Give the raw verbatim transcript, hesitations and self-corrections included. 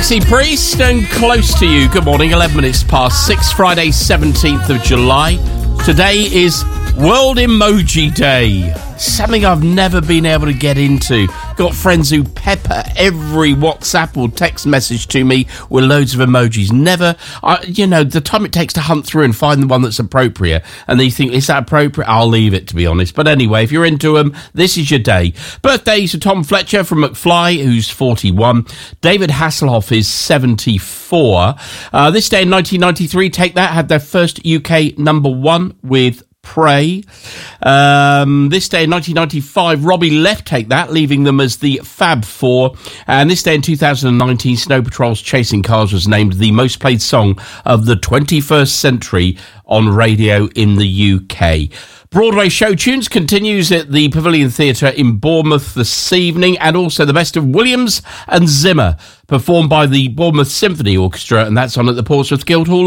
Dixie Priest and Close to You. Good morning, eleven minutes past six, Friday, seventeenth of July. Today is World Emoji Day. Something I've never been able to get into. Got friends who pepper every WhatsApp or text message to me with loads of emojis. Never, I, you know, the time it takes to hunt through and find the one that's appropriate. And then you think, is that appropriate? I'll leave it, to be honest. But anyway, if you're into them, this is your day. Birthdays to Tom Fletcher from McFly, who's forty-one. David Hasselhoff is seventy-four. Uh, this day in nineteen ninety-three, Take That had their first U K number one with Pray. Um, this day in nineteen ninety-five, Robbie left Take That, leaving them as the Fab Four. And this day in two thousand nineteen, Snow Patrol's Chasing Cars was named the most played song of the twenty-first century on radio in the U K. Broadway Show Tunes continues at the Pavilion Theatre in Bournemouth this evening, and also the best of Williams and Zimmer, performed by the Bournemouth Symphony Orchestra, and that's on at the Portsmouth Guildhall.